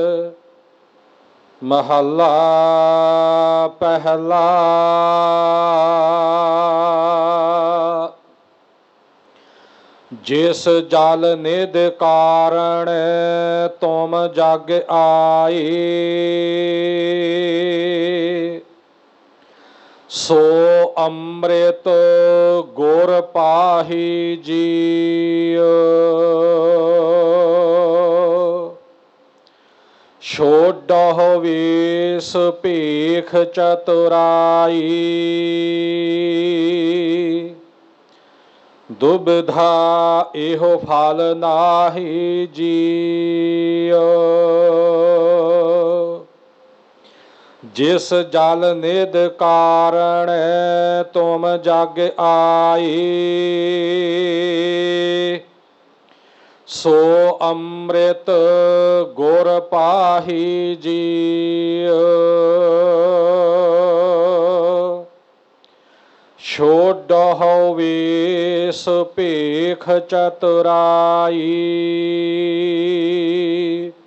ਮਹੱਲਾ ਪਹਿਲਾ। ਜਿਸ ਜਲ ਨਿਧ ਕਾਰਣ ਤੁਮ ਜਗ ਆਏ, ਸੋ ਅੰਮ੍ਰਿਤ ਗੁਰ ਪਾਹੀ ਜੀਉ। ਛੋਡਹੁ ਵੇਸ ਭੇਖ ਚਤੁਰਾਈ, ਦੁਬਿਧਾ ਇਹੋ ਫਲ ਨਾਹੀ ਜੀਉ। ਜਿਸ ਜਲ ਨਿਧ ਕਾਰਣ ਤੁਮ ਜਗ ਆਏ, ਸੋ ਅੰਮ੍ਰਿਤ ਗੁਰ ਪਾਹੀ ਜੀਉ। ਛੋਡਹੁ ਵੇਸ ਭੇਖ ਚਤੁਰਾਈ,